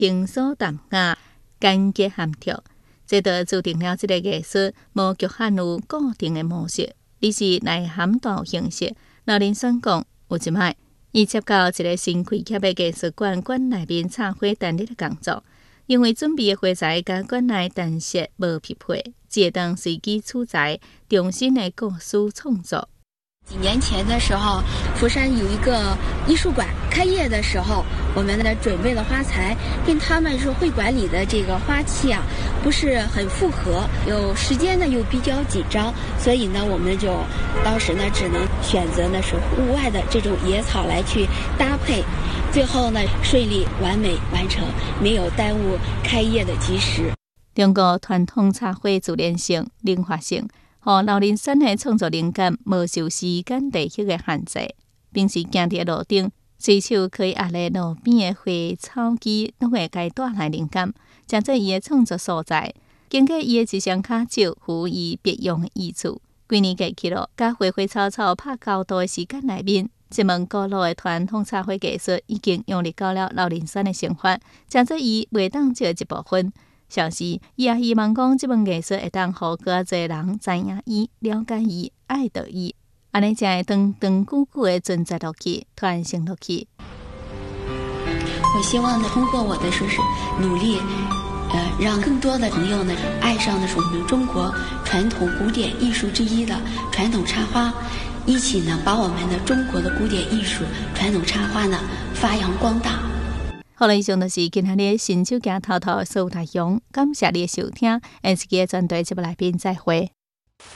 轻松淡雅、简洁含跳，这就注定了这个艺术无局限有固定的模式，而是内涵大有形式。老林选讲，有一摆，伊接到一个新开业的艺术馆馆内面插花陈列的工作，因为准备的花材甲馆内陈设无匹配，只会当随机取材，重新的构思创作。 几年前的时候，佛山有一个艺术馆开业的时候，我们呢准备了花材，跟他们说会馆里的这个花器啊不是很符合，有时间呢又比较紧张，所以呢我们就当时呢只能选择呢是户外的这种野草来去搭配，最后呢顺利完美完成，没有耽误开业的及时。 中国传统插花自然性、灵活性，互老林选的创作灵感无受时间地域的限制，平时行伫路顶，随手可以压咧路边的花草枝，都会该带来灵感，将做伊的创作所在。经过伊的一双骹手，赋予别样的意思。几年过去了，甲花花草草拍交道的时间内面，这门古老的传统插花艺术已经融入到了老林山的生活，将做伊袂当少的一部分。同时，伊也希望讲，这门艺术会当互更加侪人知影伊、了解伊、爱着伊，安尼才会长长久久的存在落去、传承落去。 我希望呢，通过我的努力，让更多的朋友呢爱上的是我们中国传统古典艺术之一的传统插花，一起呢把我们的中国的古典艺术、传统插花呢发扬光大。 好了，以上就是今天的新手行头头的所有内容，感谢你的收听，下次嘅专题节目来宾再会。